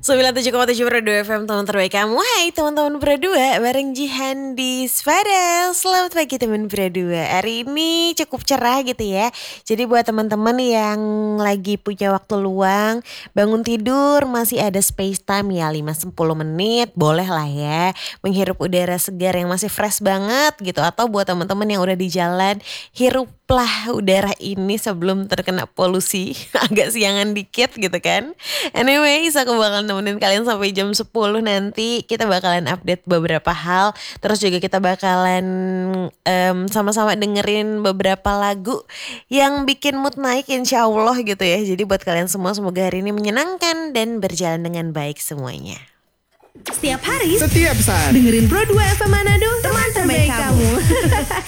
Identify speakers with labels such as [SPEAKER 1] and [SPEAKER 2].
[SPEAKER 1] 97,7 Pro 2 FM, teman terbaik kamu. Hai teman-teman Pro 2, bareng Jihan di Spada. Selamat pagi teman Pro 2. Hari ini cukup cerah gitu ya. Jadi buat teman-teman yang lagi punya waktu luang, bangun tidur masih ada space time ya 5-10 menit, boleh lah ya menghirup udara segar yang masih fresh banget gitu. Atau buat teman-teman yang udah di jalan, hiruplah udara ini sebelum terkena polusi. Agak siangan dikit gitu kan. Anyways, aku bakalan nemenin kalian sampai jam 10 nanti. Kita bakalan update beberapa hal. Terus juga kita bakalan sama-sama dengerin beberapa lagu yang bikin mood naik insya Allah gitu ya. Jadi buat kalian semua semoga hari ini menyenangkan dan berjalan dengan baik semuanya.
[SPEAKER 2] Setiap hari,
[SPEAKER 3] Setiap saat.
[SPEAKER 2] dengerin Pro 2 FM Manado, teman terbaik kamu.